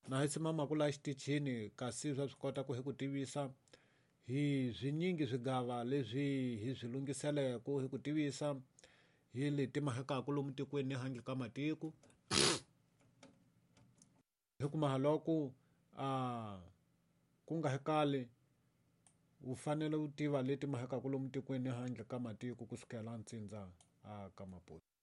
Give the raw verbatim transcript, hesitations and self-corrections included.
na hi tshemama kula xitichini kasi swa swi kota ku hi ku tivisa hi byinyingi swigava leswi hi byi lunghiseleke hi ku tivisa hi le timhakaku lomu tikweni ni handle ka matiko hi kuma haloko a ku nga hi kale u fanele u tiva leti mahakaku lomu tikweni handle ka matiko kusukela ntsindza a ka maputi.